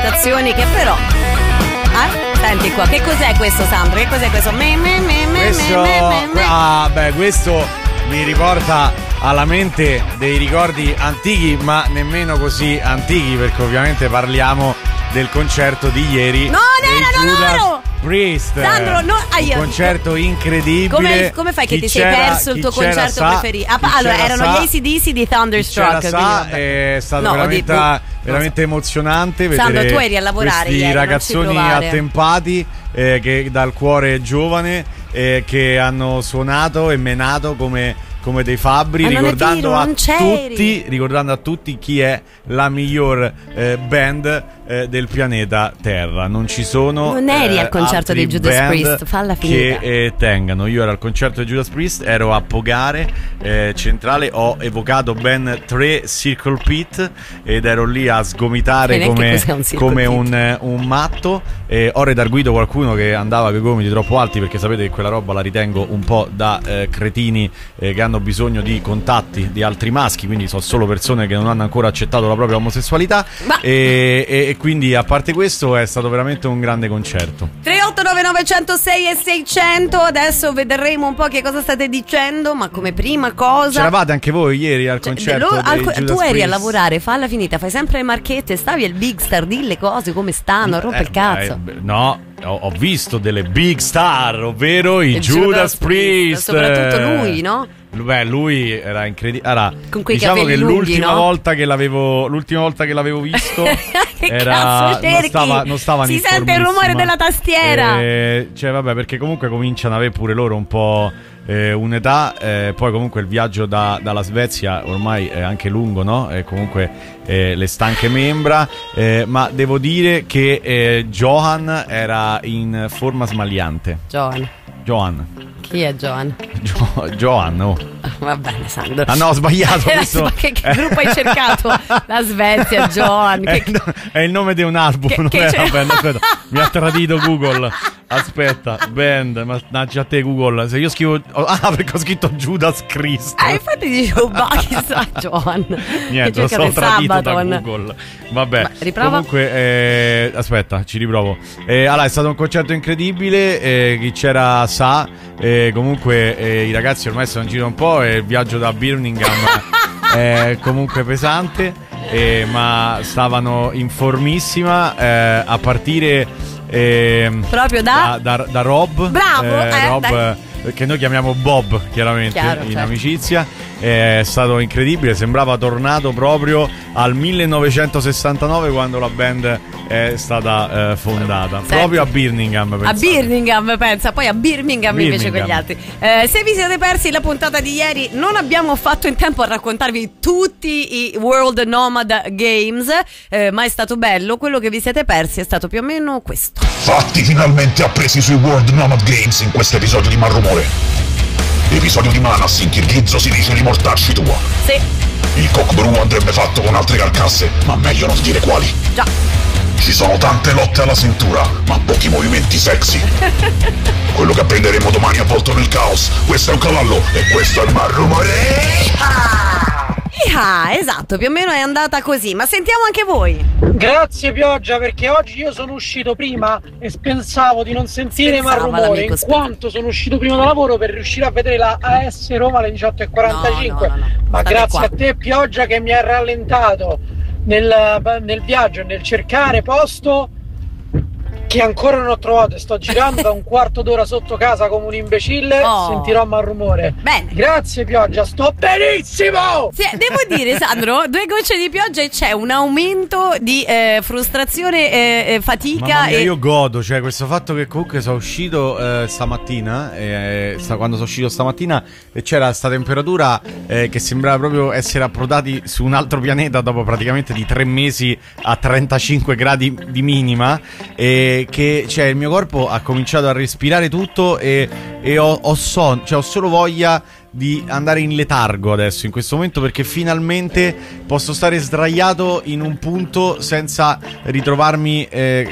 prestazioni che però... Senti qua, che cos'è questo, Sandro? Che cos'è questo? Questo mi riporta alla mente dei ricordi antichi, ma nemmeno così antichi, perché ovviamente parliamo del concerto di ieri. Non erano Priest, Sandro, un concerto incredibile. Come fai che ti sei perso il tuo concerto preferito? Allora, erano gli AC/DC di Thunderstruck. È stato veramente emozionante vedere Sandro, tu eri a lavorare questi ieri, ragazzoni attempati che dal cuore giovane che hanno suonato e menato come dei fabbri, ricordando a tutti chi è la miglior band del pianeta Terra. Non ci sono. Non eri al concerto di Judas Priest, falla finita. Che tengano. Io ero al concerto di Judas Priest, ero a Pogare Centrale, ho evocato ben 3 Circle Pit ed ero lì a sgomitare come un matto. Ho redarguito qualcuno che andava con i gomiti troppo alti, perché sapete che quella roba la ritengo un po' da cretini che hanno bisogno di contatti di altri maschi, quindi sono solo persone che non hanno ancora accettato la propria omosessualità. E quindi, a parte questo, è stato veramente un grande concerto. 3899 106 e 600. Adesso vedremo un po' che cosa state dicendo, ma come prima cosa, c'eravate anche voi ieri al concerto tu eri a lavorare, falla finita, fai sempre le marchette, stavi al Big Star, di le cose come stanno, rompe il cazzo. No, ho visto delle big star, ovvero i Judas Priest. Soprattutto lui, no? Lui era incredibile. Allora, con quei diciamo che lunghi, l'ultima volta che l'avevo visto non stava si sente il rumore della tastiera. Perché comunque cominciano ad avere pure loro un po' un'età, poi comunque il viaggio dalla Svezia ormai è anche lungo, no? Comunque le stanche membra, ma devo dire che Johan era in forma smagliante. Johan. Chi è Johan? Johan, no. Va bene, Sandro. Ah no, ho sbagliato. Che gruppo hai cercato? La Svezia, Johan. È il nome di un album. Aspetta, mi ha tradito Google. Aspetta, band, mannaggia a te Google. Se io scrivo... perché ho scritto Judas Priest. Infatti dicevo, chissà Johan. Niente, lo sono tradito da Google. Vabbè, comunque aspetta, ci riprovo. Allora, è stato un concerto incredibile. Chi c'era sa. Comunque i ragazzi ormai sono in giro un po' e il viaggio da Birmingham è comunque pesante, ma stavano in formissima, a partire proprio da Rob. Bravo, Rob, che noi chiamiamo Bob chiaramente. Certo. Amicizia. È stato incredibile, sembrava tornato proprio al 1969, quando la band è stata fondata. Senti, proprio a Birmingham, pensate. A Birmingham, pensa, poi a Birmingham invece con gli altri. Se vi siete persi la puntata di ieri, non abbiamo fatto in tempo a raccontarvi tutti i World Nomad Games, ma è stato bello. Quello che vi siete persi è stato più o meno questo. Fatti finalmente appresi sui World Nomad Games in questo episodio di Malrumore. Episodio di Manas in kirghizzo si dice di mortacci tua. Sì. Il cockbrew andrebbe fatto con altre carcasse, ma meglio non dire quali. Già. Ci sono tante lotte alla cintura, ma pochi movimenti sexy. Quello che apprenderemo domani avvolto nel caos. Questo è un cavallo e questo è Malrumore. Esatto, più o meno è andata così, ma sentiamo anche voi. Grazie Pioggia, perché oggi io sono uscito prima e pensavo di non sentire Malrumore, in quanto sono uscito prima da lavoro per riuscire a vedere la AS Roma alle 18:45. No. Ma grazie a te Pioggia che mi ha rallentato nel viaggio, nel cercare posto che ancora non ho trovato e sto girando da un quarto d'ora sotto casa come un imbecille. Sentirò Malrumore. Bene. Grazie Pioggia, sto benissimo. Sì, devo dire Sandro, 2 gocce di pioggia e c'è un aumento di frustrazione, fatica. Mamma mia, io godo, cioè questo fatto che comunque sono uscito stamattina, quando sono uscito stamattina c'era sta temperatura che sembrava proprio essere approdati su un altro pianeta dopo praticamente di 3 mesi a 35 gradi di minima, che cioè il mio corpo ha cominciato a respirare tutto e ho solo voglia di andare in letargo adesso, in questo momento, perché finalmente posso stare sdraiato in un punto senza ritrovarmi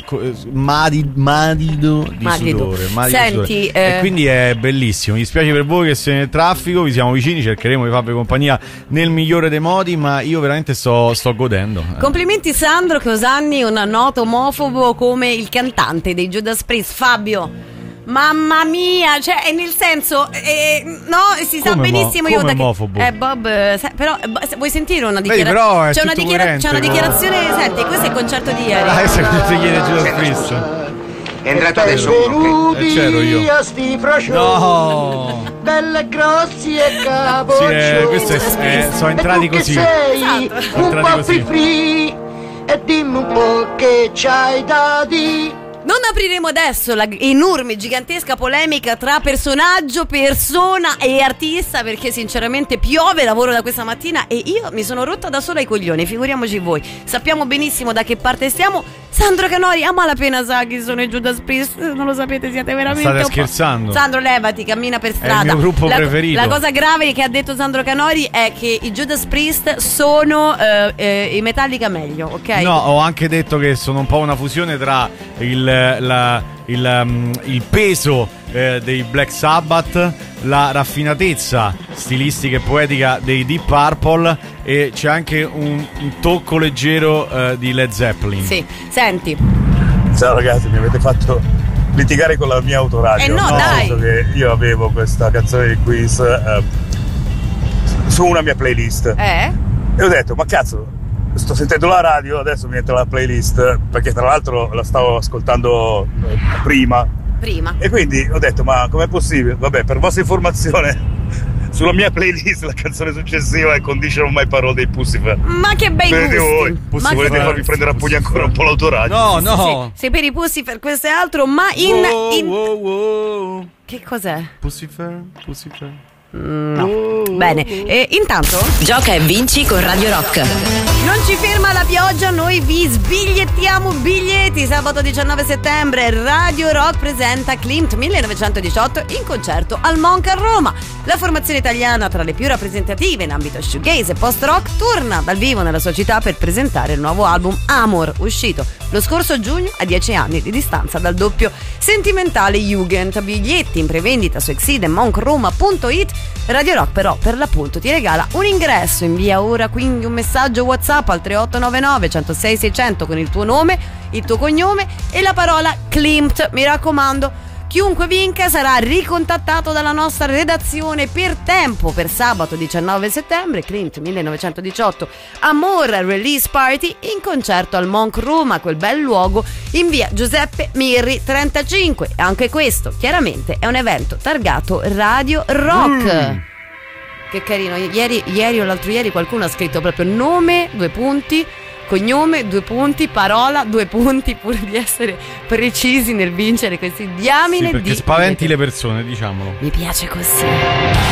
madido di sudore. Senti, e quindi è bellissimo. Mi dispiace per voi che siete nel traffico, vi siamo vicini, cercheremo di farvi compagnia nel migliore dei modi, ma io veramente sto godendo. Complimenti Sandro, che osanni un noto omofobo come il cantante dei Judas Priest, Fabio. Mamma mia, cioè nel senso no, si sa benissimo io come omofobo? Bob, però vuoi sentire una dichiarazione? C'è una dichiarazione, senti, questo è il concerto di ieri. Se ti chiede Judas Priest. È entrato adesso c'ero io. No, belle grossi e capoccioni. Questo sono entrati così. Esatto. Un po' free e dimmi un po' che c'hai da dire. Non apriremo adesso la enorme, gigantesca polemica tra personaggio, persona e artista, perché sinceramente piove, lavoro da questa mattina e io mi sono rotta da sola i coglioni, figuriamoci voi. Sappiamo benissimo da che parte stiamo. Sandro Canori a malapena sa chi sono i Judas Priest. Non lo sapete, siete veramente state scherzando. Sandro, levati, cammina per strada. È il mio gruppo preferito. La cosa grave che ha detto Sandro Canori è che i Judas Priest sono i Metallica meglio, ok? No, ho anche detto che sono un po' una fusione tra il peso dei Black Sabbath, la raffinatezza stilistica e poetica dei Deep Purple, e c'è anche un tocco leggero di Led Zeppelin. Sì, senti. Ciao ragazzi, mi avete fatto litigare con la mia autoradio. No, dai. Che io avevo questa canzone di Quiz su una mia playlist. E ho detto, ma cazzo, sto sentendo la radio, adesso mi entra la playlist, perché tra l'altro la stavo ascoltando prima. E quindi ho detto, ma com'è possibile? Vabbè, per vostra informazione, sulla mia playlist la canzone successiva è Condition of My Parole dei Pussifer. Ma che bei gusti! Voi. Volete farvi prendere a pugni ancora un po' l'autoradio? No. Se per i Pussifer questo è altro, ma Wow. Che cos'è? Pussifer? No. Bene, intanto gioca e vinci con Radio Rock. Non ci ferma la pioggia, noi vi sbigliettiamo biglietti. Sabato 19 settembre Radio Rock presenta Klimt 1918 in concerto al Monk a Roma. La formazione italiana tra le più rappresentative in ambito shoegaze e post-rock torna dal vivo nella sua città per presentare il nuovo album Amor, uscito lo scorso giugno a 10 anni di distanza dal doppio sentimentale Jugend. Biglietti in prevendita su Exide e monkroma.it. Radio Rock però per l'appunto ti regala un ingresso. Invia ora quindi un messaggio WhatsApp al 3899 106 600 con il tuo nome, il tuo cognome e la parola Klimt. Mi raccomando, chiunque vinca sarà ricontattato dalla nostra redazione per tempo per sabato 19 settembre, Klimt 1918 Amor Release Party in concerto al Monk Roma, quel bel luogo in via Giuseppe Mirri 35. Anche questo chiaramente è un evento targato Radio Rock. Che carino, ieri o l'altro ieri qualcuno ha scritto proprio nome, 2 punti, cognome, 2 punti, parola, 2 punti, pur di essere precisi nel vincere questi diamine. Sì, perché spaventi le persone, diciamolo. Mi piace così.